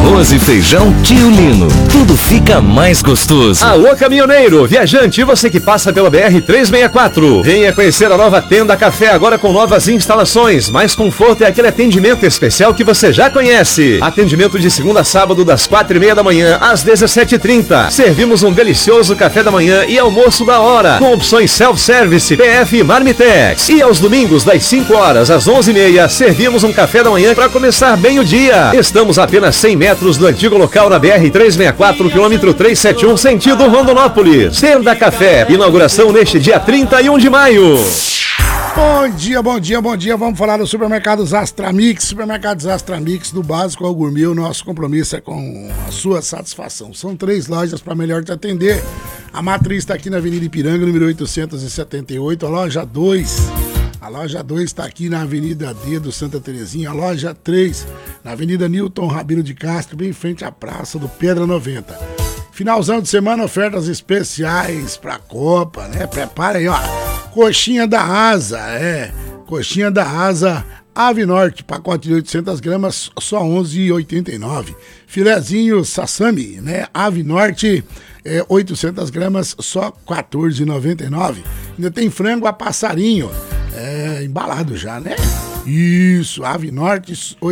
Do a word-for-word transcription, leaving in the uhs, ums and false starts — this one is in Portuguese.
arroz e feijão Tio Lino. Tudo fica mais gostoso. Alô, caminhoneiro, viajante, você que passa pela B R trezentos e sessenta e quatro. Venha conhecer a nova Tenda Café agora com novas instalações, mais conforto e aquele atendimento especial que você já conhece. Atendimento de segunda a sábado das quatro e meia da manhã às dezessete e trinta. Servimos um delicioso café da manhã e almoço da hora, com opções self-service, P F e Marmitex. E aos domingos das cinco horas às onze e meia, servimos um café da manhã para começar bem o dia. Estamos a apenas cem metros do antigo local na B R trezentos e sessenta e quatro, quilômetro trezentos e setenta e um, sentido Rondonópolis. Tenda Café, inauguração neste dia trinta e um de maio. Bom dia, bom dia, bom dia. Vamos falar dos supermercados Astramix. Supermercados Astramix, do básico ao gourmet. O nosso compromisso é com a sua satisfação. São três lojas para melhor te atender. A matriz está aqui na Avenida Ipiranga, número oitocentos e setenta e oito. A loja dois. A loja dois está aqui na Avenida D do Santa Terezinha. A loja três, na Avenida Newton Rabino de Castro, bem em frente à Praça do Pedra noventa. Finalzão de semana, ofertas especiais pra Copa, né? Prepara aí, ó. Coxinha da Asa, é. Coxinha da Asa, Ave Norte, pacote de oitocentas gramas, só onze reais e oitenta e nove centavos. Filezinho Sassami, né? Ave Norte, é, oitocentas gramas, só quatorze reais e noventa e nove centavos. Ainda tem frango a passarinho, é, embalado já, né? Isso, Ave Norte,